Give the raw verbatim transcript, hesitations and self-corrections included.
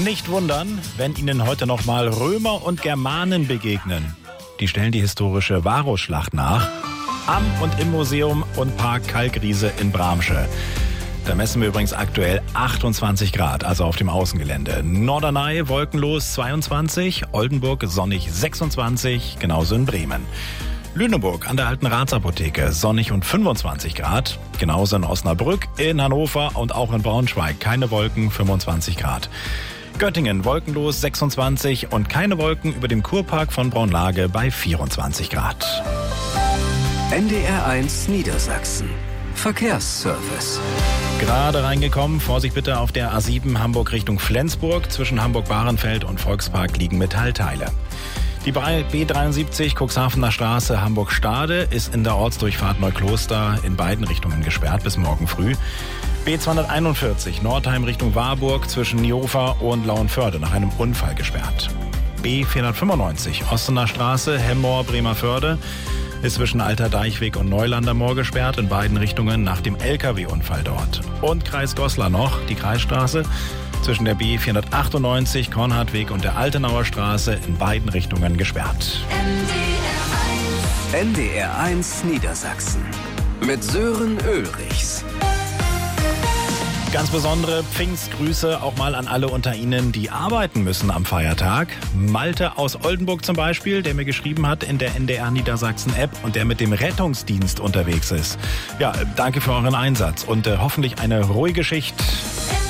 Nicht wundern, wenn Ihnen heute nochmal Römer und Germanen begegnen. Die stellen die historische Varusschlacht nach. Am und im Museum und Park Kalkriese in Bramsche. Da messen wir übrigens aktuell achtundzwanzig Grad, also auf dem Außengelände. Norderney wolkenlos zweiundzwanzig, Oldenburg sonnig sechsundzwanzig, genauso in Bremen. Lüneburg an der Alten Ratsapotheke sonnig und fünfundzwanzig Grad, genauso in Osnabrück, in Hannover und auch in Braunschweig keine Wolken, fünfundzwanzig Grad. Göttingen wolkenlos sechsundzwanzig und keine Wolken über dem Kurpark von Braunlage bei vierundzwanzig Grad. N D R eins Niedersachsen. Verkehrsservice. Gerade reingekommen, Vorsicht bitte auf der A sieben Hamburg Richtung Flensburg. Zwischen Hamburg-Bahrenfeld und Volkspark liegen Metallteile. Die B dreiundsiebzig Cuxhavener Straße Hamburg-Stade ist in der Ortsdurchfahrt Neukloster in beiden Richtungen gesperrt bis morgen früh. B zweihunderteinundvierzig Nordheim Richtung Warburg zwischen Niehofer und Lauenförde nach einem Unfall gesperrt. B vierhundertfünfundneunzig Ostener Straße Hemmoor-Bremerförde ist zwischen Alter Deichweg und Neulander Moor gesperrt in beiden Richtungen nach dem L K W-Unfall dort. Und Kreis Goslar noch, die Kreisstraße zwischen der B vierhundertachtundneunzig Kornhartweg und der Altenauer Straße in beiden Richtungen gesperrt. N D R eins Niedersachsen mit Sören Ulrichs. Ganz besondere Pfingstgrüße auch mal an alle unter Ihnen, die arbeiten müssen am Feiertag. Malte aus Oldenburg zum Beispiel, der mir geschrieben hat in der N D R Niedersachsen App und der mit dem Rettungsdienst unterwegs ist. Ja, danke für euren Einsatz und äh, hoffentlich eine ruhige Schicht.